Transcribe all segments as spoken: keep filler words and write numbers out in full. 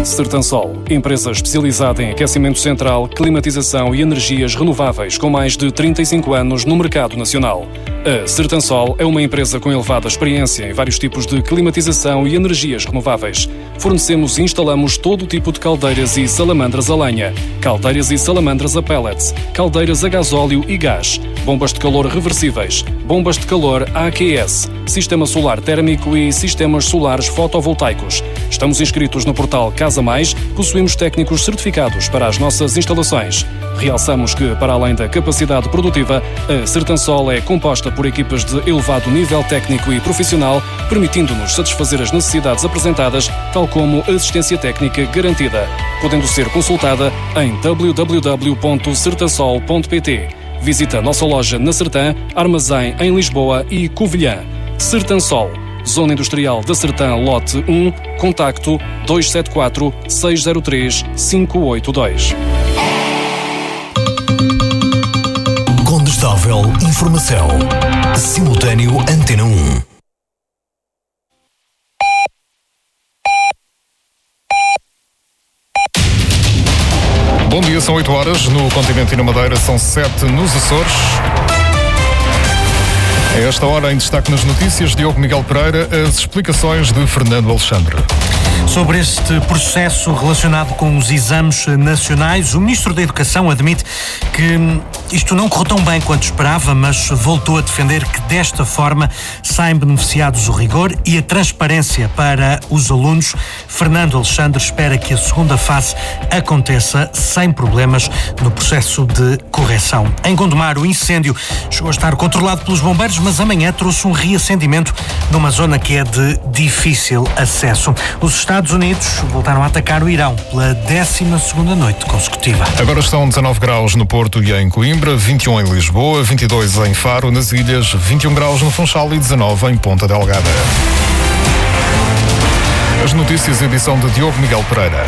Sertansol, empresa especializada em aquecimento central, climatização e energias renováveis com mais de trinta e cinco anos no mercado nacional. A Sertansol é uma empresa com elevada experiência em vários tipos de climatização e energias renováveis. Fornecemos e instalamos todo o tipo de caldeiras e salamandras a lenha, caldeiras e salamandras a pellets, caldeiras a gasóleo e gás, bombas de calor reversíveis, bombas de calor A Q S, sistema solar térmico e sistemas solares fotovoltaicos. Estamos inscritos no portal Casa Mais, possuímos técnicos certificados para as nossas instalações. Realçamos que, para além da capacidade produtiva, a Sertansol é composta por equipas de elevado nível técnico e profissional, permitindo-nos satisfazer as necessidades apresentadas, tal como assistência técnica garantida, podendo ser consultada em w w w ponto sertansol ponto p t. Visita a nossa loja na Sertã, Armazém em Lisboa e Covilhã. Sertansol, Zona Industrial da Sertã, Lote um, contacto dois sete quatro, seis zero três, cinco oito dois. Condestável Informação. Simultâneo Antena um. Bom dia, são oito horas no continente e na Madeira, são sete nos Açores. A esta hora, em destaque nas notícias, Diogo Miguel Pereira, as explicações de Fernando Alexandre. Sobre este processo relacionado com os exames nacionais, o Ministro da Educação admite que isto não correu tão bem quanto esperava, mas voltou a defender que desta forma saem beneficiados o rigor e a transparência para os alunos. Fernando Alexandre espera que a segunda fase aconteça sem problemas no processo de correção. Em Gondomar, o incêndio chegou a estar controlado pelos bombeiros, mas amanhã trouxe um reacendimento numa zona que é de difícil acesso. Os Estados Unidos voltaram a atacar o Irão pela décima segunda noite consecutiva. Agora estão dezanove graus no Porto e em Coimbra, vinte e um em Lisboa, vinte e dois em Faro, nas Ilhas, vinte e um graus no Funchal e dezanove em Ponta Delgada. As notícias, edição de Diogo Miguel Pereira.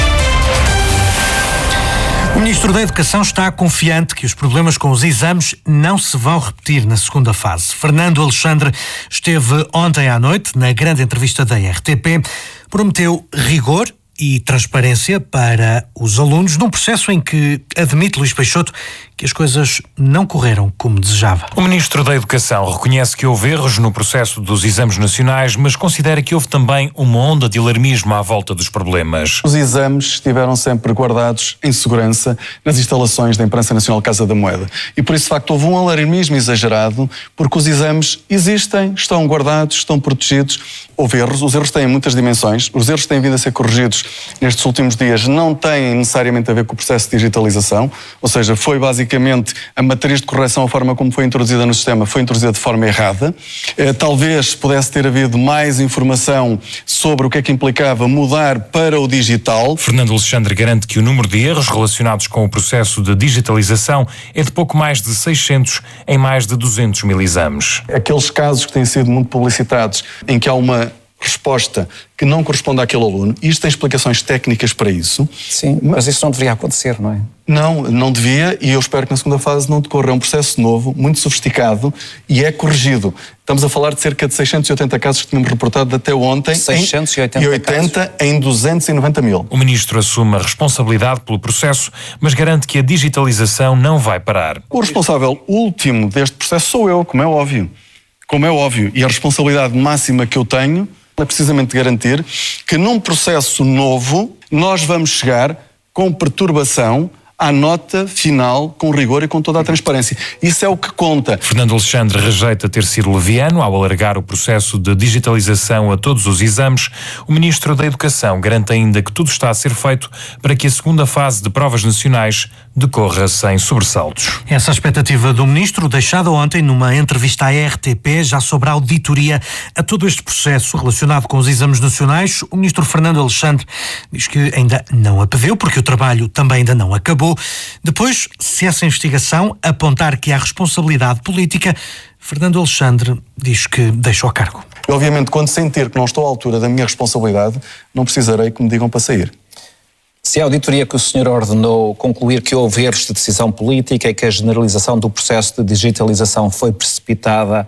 O Ministro da Educação está confiante que os problemas com os exames não se vão repetir na segunda fase. Fernando Alexandre esteve ontem à noite na grande entrevista da R T P, prometeu rigor e transparência para os alunos num processo em que, admite Luís Peixoto, que as coisas não correram como desejava. O Ministro da Educação reconhece que houve erros no processo dos exames nacionais, mas considera que houve também uma onda de alarmismo à volta dos problemas. Os exames estiveram sempre guardados em segurança nas instalações da Imprensa Nacional Casa da Moeda. E por isso, de facto, houve um alarmismo exagerado, porque os exames existem, estão guardados, estão protegidos. Houve erros, os erros têm muitas dimensões, os erros têm vindo a ser corrigidos nestes últimos dias, não têm necessariamente a ver com o processo de digitalização, ou seja, foi basicamente a matriz de correção, a forma como foi introduzida no sistema, foi introduzida de forma errada. Eh, talvez pudesse ter havido mais informação sobre o que é que implicava mudar para o digital. Fernando Alexandre garante que o número de erros relacionados com o processo de digitalização é de pouco mais de seiscentos em mais de duzentos mil exames. Aqueles casos que têm sido muito publicitados, em que há uma resposta que não corresponde àquele aluno, e isto tem explicações técnicas para isso. Sim, mas isso não deveria acontecer, não é? Não, não devia, e eu espero que na segunda fase não decorra. É um processo novo, muito sofisticado, e é corrigido. Estamos a falar de cerca de seiscentos e oitenta casos que tínhamos reportado até ontem. seiscentos e oitenta, e oitenta em duzentos e noventa mil. O Ministro assume a responsabilidade pelo processo, mas garante que a digitalização não vai parar. O responsável último deste processo sou eu, como é óbvio. Como é óbvio, e a responsabilidade máxima que eu tenho é precisamente garantir que num processo novo nós vamos chegar com perturbação à nota final, com rigor e com toda a transparência. Isso é o que conta. Fernando Alexandre rejeita ter sido leviano ao alargar o processo de digitalização a todos os exames. O Ministro da Educação garante ainda que tudo está a ser feito para que a segunda fase de provas nacionais decorra sem sobressaltos. Essa expectativa do Ministro, deixada ontem numa entrevista à R T P, já sobre a auditoria a todo este processo relacionado com os exames nacionais, o Ministro Fernando Alexandre diz que ainda não a pediu, porque o trabalho também ainda não acabou. Depois, se essa investigação apontar que há responsabilidade política, Fernando Alexandre diz que deixa o cargo. Eu, obviamente, quando sentir que não estou à altura da minha responsabilidade, não precisarei que me digam para sair. Se a auditoria que o senhor ordenou concluir que houve erros de decisão política e que a generalização do processo de digitalização foi precipitada,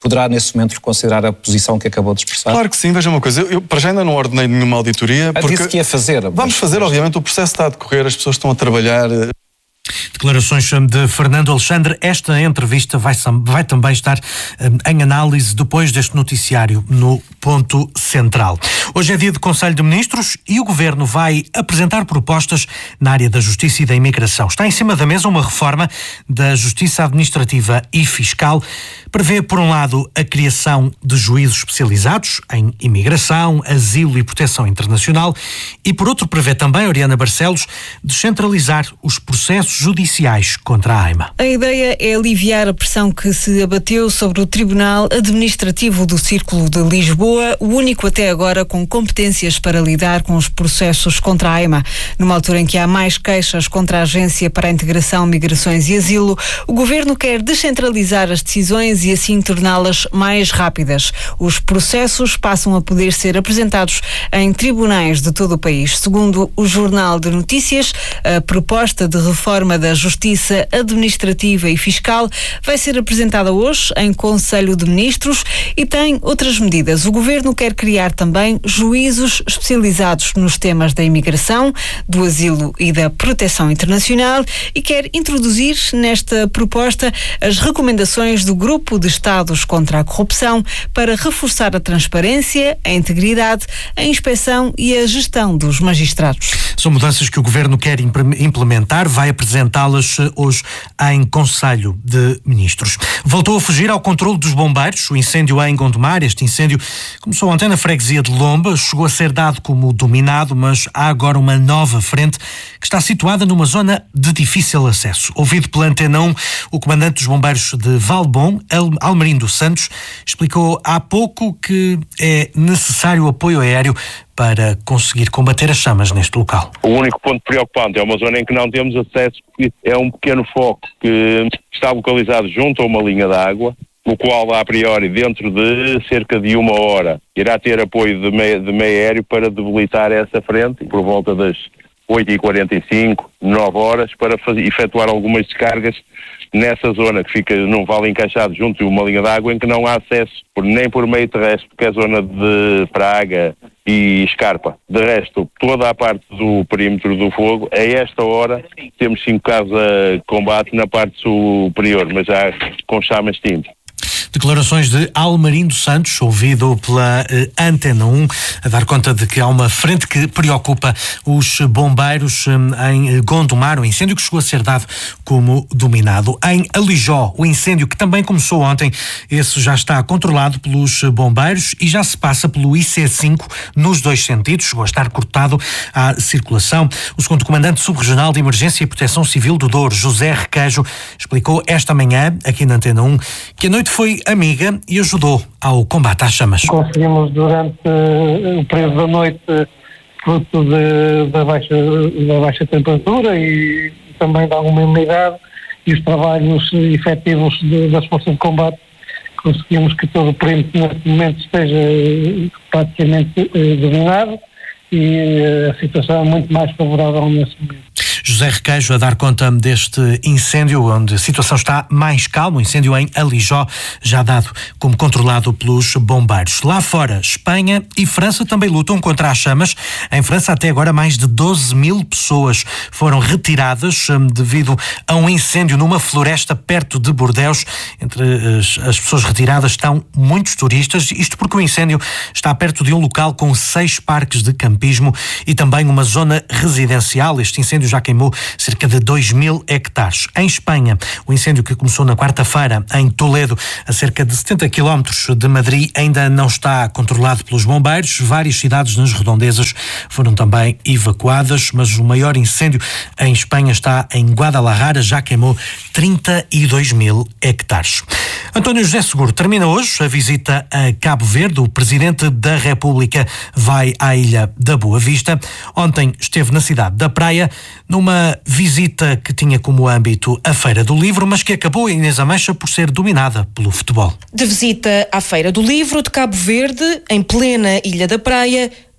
poderá nesse momento considerar a posição que acabou de expressar? Claro que sim, veja uma coisa, eu, eu para já ainda não ordenei nenhuma auditoria. Porque disse que ia fazer. Vamos fazer, obviamente, o processo está a decorrer, as pessoas estão a trabalhar. Declarações de Fernando Alexandre. Esta entrevista vai, vai também estar um, em análise depois deste noticiário no Ponto Central. Hoje é dia de Conselho de Ministros e o Governo vai apresentar propostas na área da Justiça e da Imigração. Está em cima da mesa uma reforma da Justiça Administrativa e Fiscal. Prevê, por um lado, a criação de juízos especializados em imigração, asilo e proteção internacional e, por outro, prevê também, Oriana Barcelos, descentralizar os processos judiciais contra a AIMA. A ideia é aliviar a pressão que se abateu sobre o Tribunal Administrativo do Círculo de Lisboa, o único até agora com competências para lidar com os processos contra a AIMA. Numa altura em que há mais queixas contra a Agência para a Integração, Migrações e Asilo, o Governo quer descentralizar as decisões e assim torná-las mais rápidas. Os processos passam a poder ser apresentados em tribunais de todo o país. Segundo o Jornal de Notícias, a proposta de reforma da Justiça Administrativa e Fiscal vai ser apresentada hoje em Conselho de Ministros e tem outras medidas. O Governo quer criar também juízos especializados nos temas da imigração, do asilo e da proteção internacional e quer introduzir nesta proposta as recomendações do Grupo de Estados contra a Corrupção para reforçar a transparência, a integridade, a inspeção e a gestão dos magistrados. São mudanças que o Governo quer implementar, vai apresentá-las hoje em Conselho de Ministros. Voltou a fugir ao controle dos bombeiros o incêndio em Gondomar. Este incêndio começou ontem na freguesia de Lomba, chegou a ser dado como dominado, mas há agora uma nova frente que está situada numa zona de difícil acesso. Ouvido pela Antena um, o comandante dos bombeiros de Valbom, Almerindo Santos, explicou há pouco que é necessário apoio aéreo para conseguir combater as chamas neste local. O único ponto preocupante é uma zona em que não temos acesso, porque é um pequeno foco que está localizado junto a uma linha de água, o qual, a priori, dentro de cerca de uma hora, irá ter apoio de meio, de meio aéreo para debilitar essa frente, por volta das oito e quarenta e cinco, nove horas, para fazer, efetuar algumas descargas nessa zona que fica num vale encaixado junto a uma linha de água em que não há acesso por, nem por meio terrestre, porque é zona de praga e escarpa. De resto, toda a parte do perímetro do fogo, a esta hora, temos cinco casos a combate na parte superior, mas já com chamas extintas. Declarações de Almerindo Santos, ouvido pela eh, Antena um, a dar conta de que há uma frente que preocupa os bombeiros eh, em Gondomar, o incêndio que chegou a ser dado como dominado. Em Alijó, o incêndio que também começou ontem, esse já está controlado pelos bombeiros e já se passa pelo I C cinco nos dois sentidos, chegou a estar cortado à circulação. O segundo comandante subregional de Emergência e Proteção Civil do Douro, José Requeijo, explicou esta manhã, aqui na Antena um, que a noite foi amiga e ajudou ao combate às chamas. Conseguimos durante uh, o período da noite, fruto de, da, baixa, da baixa temperatura e também de alguma umidade e os trabalhos efetivos de, das forças de combate, conseguimos que todo o perímetro neste momento esteja uh, praticamente uh, dominado e uh, a situação é muito mais favorável nesse momento. José Requeijo a dar conta deste incêndio, onde a situação está mais calma, o incêndio em Alijó, já dado como controlado pelos bombeiros. Lá fora, Espanha e França também lutam contra as chamas. Em França, até agora, mais de doze mil pessoas foram retiradas devido a um incêndio numa floresta perto de Bordeaux. Entre as, as pessoas retiradas estão muitos turistas, isto porque o incêndio está perto de um local com seis parques de campismo e também uma zona residencial. Este incêndio já queimou cerca de dois mil hectares. Em Espanha, o incêndio que começou na quarta-feira em Toledo, a cerca de setenta quilómetros de Madrid, ainda não está controlado pelos bombeiros. Várias cidades nas redondezas foram também evacuadas, mas o maior incêndio em Espanha está em Guadalajara, já queimou trinta e dois mil hectares. António José Seguro termina hoje a visita a Cabo Verde. O Presidente da República vai à Ilha da Boa Vista. Ontem esteve na cidade da Praia, numa visita que tinha como âmbito a Feira do Livro, mas que acabou, Inês Ameixa, por ser dominada pelo futebol. De visita à Feira do Livro de Cabo Verde, em plena Ilha da Praia,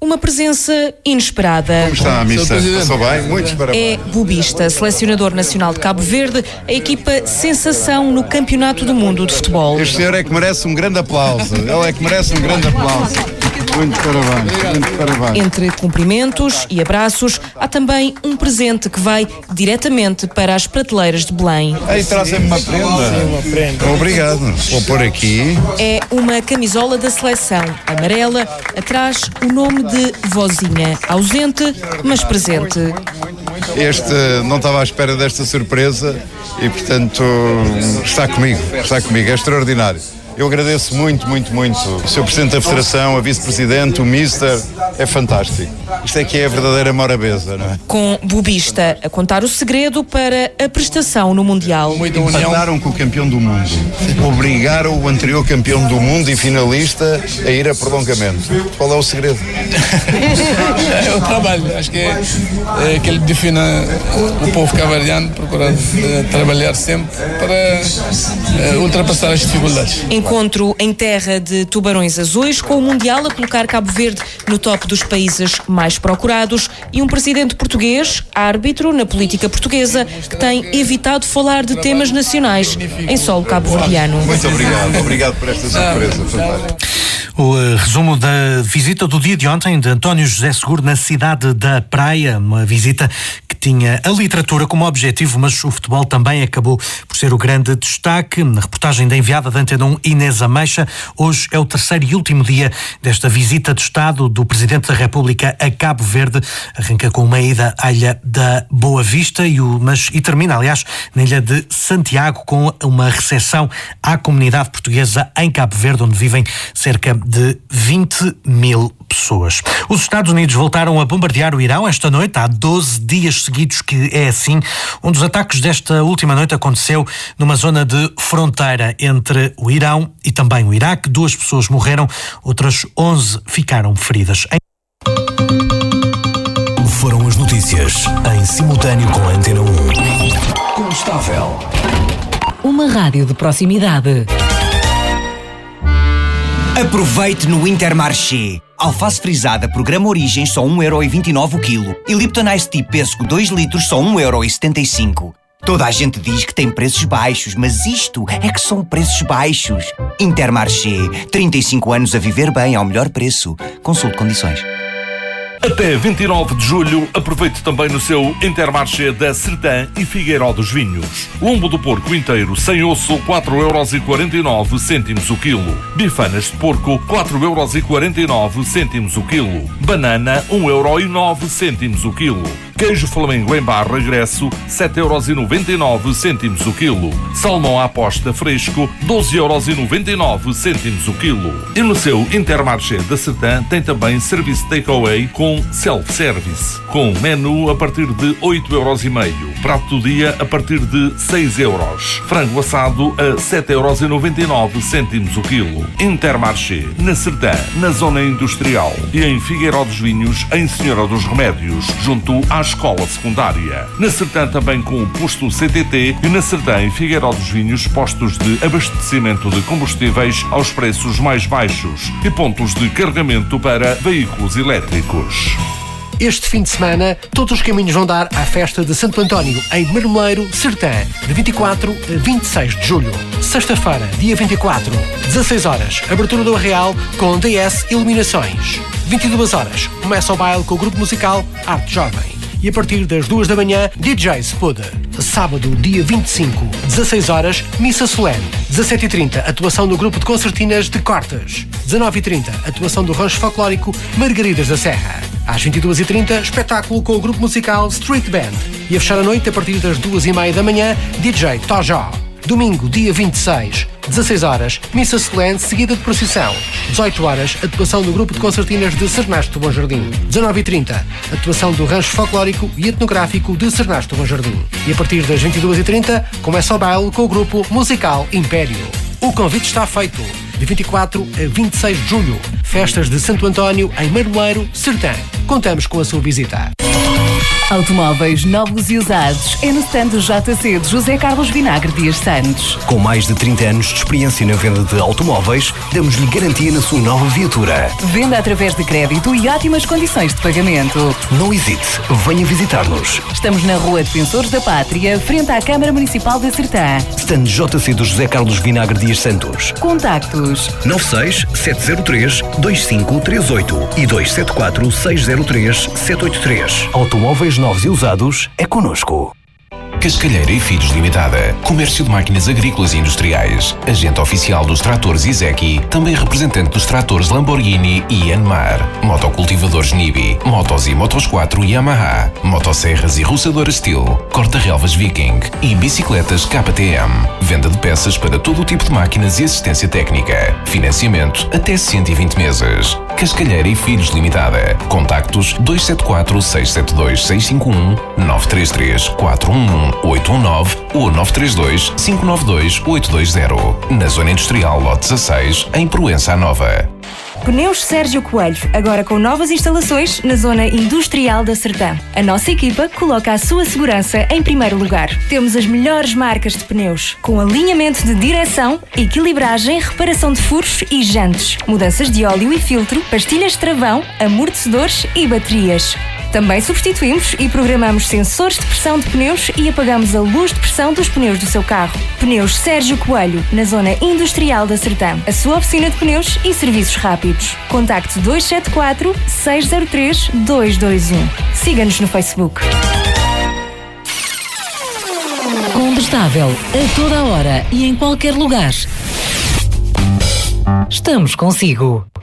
uma presença inesperada. Como está a missa? Passou bem? Muitos parabéns. É Bubista, selecionador nacional de Cabo Verde, a equipa sensação no Campeonato do Mundo de Futebol. Este senhor é que merece um grande aplauso. Ele é que merece um grande aplauso. Muitos parabéns. Muitos parabéns. Entre cumprimentos e abraços, há também um presente que vai diretamente para as prateleiras de Belém. Aí trazem-me uma prenda. Sim, uma prenda. Obrigado. Vou pôr aqui. É uma camisola da seleção, amarela, atrás o nome de Vozinha, ausente, mas presente. Este não estava à espera desta surpresa e, portanto, está comigo. Está comigo. É extraordinário. Eu agradeço muito, muito, muito o senhor Presidente da Federação, a Vice-Presidente, o Mister, é fantástico. Isto é que é a verdadeira morabeza, não é? Com Bubista a contar o segredo para a prestação no Mundial. Empataram com o campeão do mundo, obrigaram o anterior campeão do mundo e finalista a ir a prolongamento. Qual é o segredo? É o trabalho, acho que é, é que ele define o povo cabo-verdiano, procurar é, trabalhar sempre para é, ultrapassar as dificuldades. Encontro em terra de tubarões azuis, com o Mundial a colocar Cabo Verde no top dos países mais procurados e um presidente português, árbitro na política portuguesa, que tem evitado falar de temas nacionais em solo cabo-verdiano. Muito obrigado, obrigado por esta surpresa fantástica. O uh, resumo da visita do dia de ontem de António José Seguro na cidade da Praia, uma visita que tinha a literatura como objetivo, mas o futebol também acabou por ser o grande destaque. Na reportagem da enviada da Antena um, Inês Ameixa, hoje é o terceiro e último dia desta visita de Estado do Presidente da República a Cabo Verde. Arranca com uma ida à Ilha da Boa Vista e, o, mas, e termina, aliás, na Ilha de Santiago com uma recepção à comunidade portuguesa em Cabo Verde, onde vivem cerca de vinte mil pessoas. Os Estados Unidos voltaram a bombardear o Irão esta noite, há doze dias seguidos que é assim. Um dos ataques desta última noite aconteceu numa zona de fronteira entre o Irão e também o Iraque. Duas pessoas morreram, outras onze ficaram feridas. Foram as notícias em simultâneo com a Antena um. Constável. Uma rádio de proximidade. Aproveite no Intermarché. Alface frisada, programa Origens, só um euro e vinte e nove o quilo. E Lipton Ice Tea Pêssego dois litros, só um euro e setenta e cinco. Toda a gente diz que tem preços baixos, mas isto é que são preços baixos. Intermarché. trinta e cinco anos a viver bem ao melhor preço. Consulte condições. Até vinte e nove de julho, aproveite também no seu Intermarché da Sertã e Figueiró dos Vinhos. Lombo do porco inteiro, sem osso, quatro euros e quarenta e nove cêntimos o quilo. Bifanas de porco, quatro euros e quarenta e nove cêntimos o quilo. Banana, um euro e nove cêntimos o quilo. Queijo Flamengo em barra regresso, sete euros e noventa e nove cêntimos o quilo. Salmão à posta fresco, doze euros e noventa e nove cêntimos o quilo. E no seu Intermarché da Sertã tem também serviço takeaway com self-service, com menu a partir de oito euros e meio. Prato do dia a partir de seis euros. Frango assado a sete euros e noventa e nove cêntimos o quilo. Intermarché, na Sertã, na zona industrial. E em Figueiró dos Vinhos, em Senhora dos Remédios, junto à escola secundária. Na Sertã também com o posto C T T e na Sertã em Figueiró dos Vinhos postos de abastecimento de combustíveis aos preços mais baixos e pontos de carregamento para veículos elétricos. Este fim de semana, todos os caminhos vão dar à festa de Santo António, em Marmeleiro, Sertã, de vinte e quatro a vinte e seis de julho. Sexta-feira, dia vinte e quatro, dezasseis horas, abertura do Arraial com D S Iluminações. vinte e duas horas, começa o baile com o grupo musical Arte Jovem. E a partir das duas da manhã, D J Spuda. Sábado, dia vinte e cinco, dezasseis horas, missa solene. dezassete e trinta, atuação do grupo de concertinas de Cortes. dezanove e trinta, atuação do rancho folclórico Margaridas da Serra. Às vinte e duas e trinta, espetáculo com o grupo musical Street Band. E a fechar a noite, a partir das duas e meia da manhã, D J Tojó. Domingo, dia vinte e seis, dezasseis horas, missa solene seguida de procissão. dezoito horas, atuação do grupo de concertinas de Sernasto do Bom Jardim. dezanove e trinta, atuação do rancho folclórico e etnográfico de Sernasto do Bom Jardim. E a partir das vinte e duas e trinta, começa o baile com o grupo musical Império. O convite está feito. De vinte e quatro a vinte e seis de julho, festas de Santo António em Marmeleiro, Sertã. Contamos com a sua visita. Automóveis novos e usados é no stand do J C de José Carlos Vinagre Dias Santos. Com mais de trinta anos de experiência na venda de automóveis, damos-lhe garantia na sua nova viatura. Venda através de crédito e ótimas condições de pagamento. Não hesite, venha visitar-nos. Estamos na Rua Defensores da Pátria, frente à Câmara Municipal de Sertã. Stand J C do José Carlos Vinagre Dias Santos. Contactos nove seis sete zero três dois cinco três oito e dois sete quatro seis zero três sete oito três. Automóveis novos e usados é connosco. Cascalheira e Filhos Limitada. Comércio de máquinas agrícolas e industriais. Agente oficial dos tratores Izeki. Também representante dos tratores Lamborghini e Yanmar. Motocultivadores Nibi. Motos e Motos quatro Yamaha. Motosserras e roçadoras Steel. Corta-relvas Viking. E bicicletas K T M. Venda de peças para todo o tipo de máquinas e assistência técnica. Financiamento até cento e vinte meses. Cascalheira e Filhos Limitada. Contactos dois sete quatro seis sete dois seis cinco um, nove três três quatro um um oito um nove ou nove três dois cinco nove dois oito dois zero. Na Zona Industrial Lote dezasseis, em Proença Nova. Pneus Sérgio Coelho, agora com novas instalações na Zona Industrial da Sertã. A nossa equipa coloca a sua segurança em primeiro lugar. Temos as melhores marcas de pneus, com alinhamento de direção, equilibragem, reparação de furos e jantes, mudanças de óleo e filtro, pastilhas de travão, amortecedores e baterias. Também substituímos e programamos sensores de pressão de pneus e apagamos a luz de pressão dos pneus do seu carro. Pneus Sérgio Coelho, na Zona Industrial da Sertã. A sua oficina de pneus e serviços rápidos. Contacte dois sete quatro seis zero três dois dois um. Siga-nos no Facebook. Combustável, a toda a hora e em qualquer lugar. Estamos consigo.